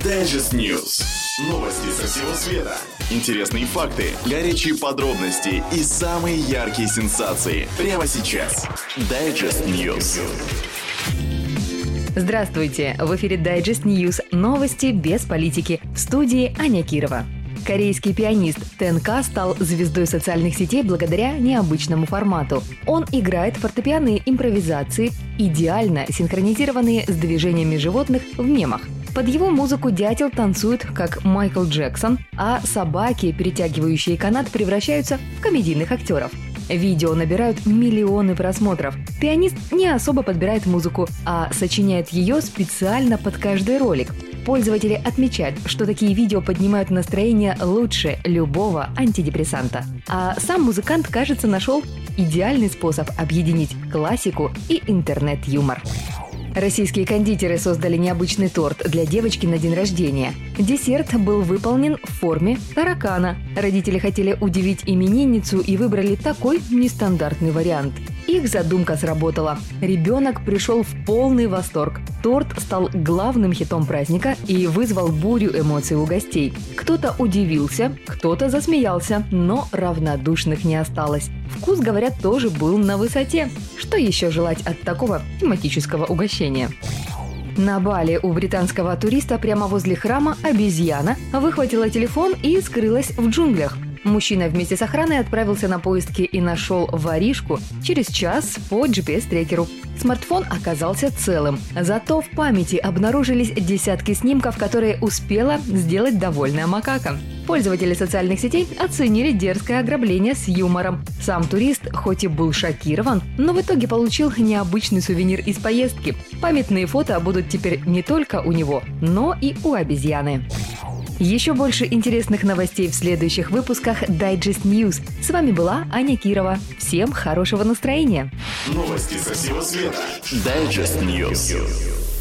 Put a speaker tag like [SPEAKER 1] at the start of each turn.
[SPEAKER 1] Digest News. Новости со всего света. Интересные факты, горячие подробности и самые яркие сенсации. Прямо сейчас. Digest News.
[SPEAKER 2] Здравствуйте! В эфире Digest News. Новости без политики. В студии Аня Кирова. Корейский пианист ТНК стал звездой социальных сетей благодаря необычному формату. Он играет фортепианные импровизации, идеально синхронизированные с движениями животных в мемах. Под его музыку дятел танцует, как Майкл Джексон, а собаки, перетягивающие канат, превращаются в комедийных актеров. Видео набирают миллионы просмотров. Пианист не особо подбирает музыку, а сочиняет ее специально под каждый ролик. Пользователи отмечают, что такие видео поднимают настроение лучше любого антидепрессанта. А сам музыкант, кажется, нашел идеальный способ объединить классику и интернет-юмор. Российские кондитеры создали необычный торт для девочки на день рождения. Десерт был выполнен в форме таракана. Родители хотели удивить именинницу и выбрали такой нестандартный вариант. Их задумка сработала. Ребенок пришел в полный восторг. Торт стал главным хитом праздника и вызвал бурю эмоций у гостей. Кто-то удивился, кто-то засмеялся, но равнодушных не осталось. Вкус, говорят, тоже был на высоте. Что еще желать от такого тематического угощения? На Бали у британского туриста прямо возле храма обезьяна выхватила телефон и скрылась в джунглях. Мужчина вместе с охраной отправился на поиски и нашел воришку через час по GPS-трекеру. Смартфон оказался целым, зато в памяти обнаружились десятки снимков, которые успела сделать довольная макака. Пользователи социальных сетей оценили дерзкое ограбление с юмором. Сам турист хоть и был шокирован, но в итоге получил необычный сувенир из поездки. Памятные фото будут теперь не только у него, но и у обезьяны. Еще больше интересных новостей в следующих выпусках Digest News. С вами была Аня Кирова. Всем хорошего настроения.
[SPEAKER 1] Новости со всего света. Digest News.